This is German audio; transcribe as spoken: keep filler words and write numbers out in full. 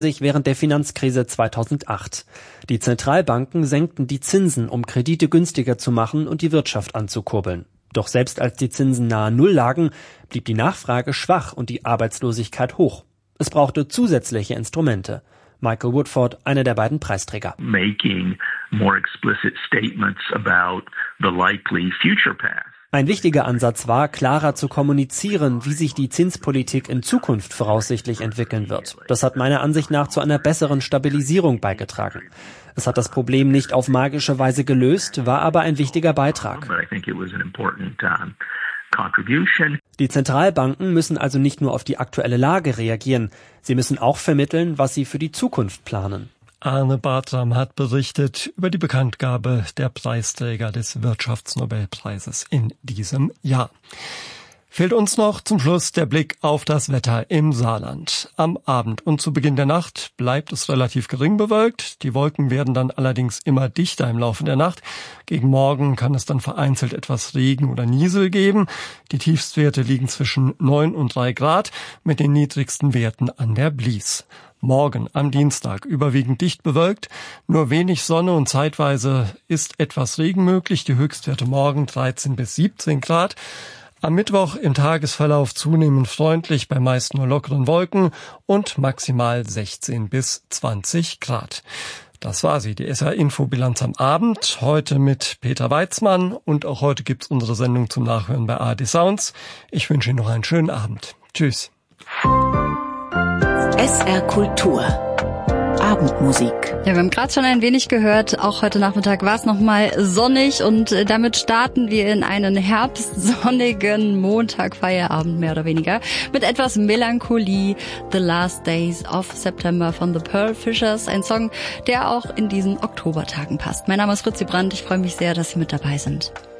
sich während der Finanzkrise zweitausendacht. Die Zentralbanken senkten die Zinsen, um Kredite günstiger zu machen und die Wirtschaft anzukurbeln. Doch selbst als die Zinsen nahe Null lagen, blieb die Nachfrage schwach und die Arbeitslosigkeit hoch. Es brauchte zusätzliche Instrumente. Michael Woodford, einer der beiden Preisträger. Making more explicit statements about the likely future path. Ein wichtiger Ansatz war, klarer zu kommunizieren, wie sich die Zinspolitik in Zukunft voraussichtlich entwickeln wird. Das hat meiner Ansicht nach zu einer besseren Stabilisierung beigetragen. Es hat das Problem nicht auf magische Weise gelöst, war aber ein wichtiger Beitrag. Die Zentralbanken müssen also nicht nur auf die aktuelle Lage reagieren, sie müssen auch vermitteln, was sie für die Zukunft planen. Arne Bartram hat berichtet über die Bekanntgabe der Preisträger des Wirtschaftsnobelpreises in diesem Jahr. Fehlt uns noch zum Schluss der Blick auf das Wetter im Saarland. Am Abend und zu Beginn der Nacht bleibt es relativ gering bewölkt. Die Wolken werden dann allerdings immer dichter im Laufe der Nacht. Gegen Morgen kann es dann vereinzelt etwas Regen oder Niesel geben. Die Tiefstwerte liegen zwischen neun und drei Grad mit den niedrigsten Werten an der Blies. Morgen am Dienstag überwiegend dicht bewölkt, nur wenig Sonne und zeitweise ist etwas Regen möglich. Die Höchstwerte morgen dreizehn bis siebzehn Grad. Am Mittwoch im Tagesverlauf zunehmend freundlich, bei meist nur lockeren Wolken und maximal sechzehn bis zwanzig Grad. Das war sie, die S R-Info-Bilanz am Abend, heute mit Peter Weizmann und auch heute gibt's unsere Sendung zum Nachhören bei A R D Sounds. Ich wünsche Ihnen noch einen schönen Abend. Tschüss. S R Kultur. Abendmusik. Ja, wir haben gerade schon ein wenig gehört, auch heute Nachmittag war es nochmal sonnig und damit starten wir in einen herbstsonnigen Montag, Feierabend mehr oder weniger, mit etwas Melancholie. The Last Days of September von The Pearl Fishers, ein Song, der auch in diesen Oktobertagen passt. Mein Name ist Fritzi Brandt, ich freue mich sehr, dass Sie mit dabei sind.